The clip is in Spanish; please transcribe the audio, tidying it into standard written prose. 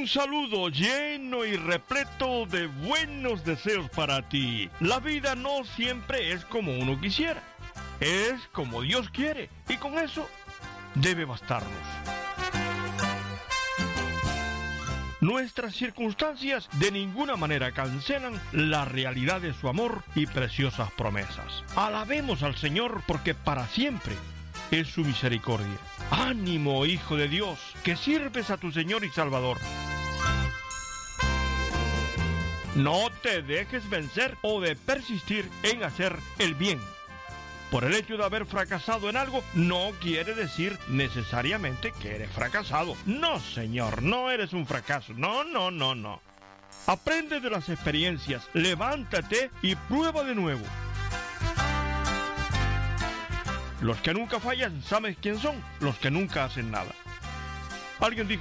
Un saludo lleno y repleto de buenos deseos para ti. La vida no siempre es como uno quisiera, es como Dios quiere, y con eso debe bastarnos. Nuestras circunstancias de ninguna manera cancelan la realidad de su amor y preciosas promesas. Alabemos al Señor porque para siempre es su misericordia. ¡Ánimo, Hijo de Dios, que sirves a tu Señor y Salvador! No te dejes vencer o de persistir en hacer el bien. Por el hecho de haber fracasado en algo, no quiere decir necesariamente que eres fracasado. No, señor, no eres un fracaso. No. Aprende de las experiencias, levántate y prueba de nuevo. Los que nunca fallan, ¿sabes quién son? Los que nunca hacen nada. Alguien dijo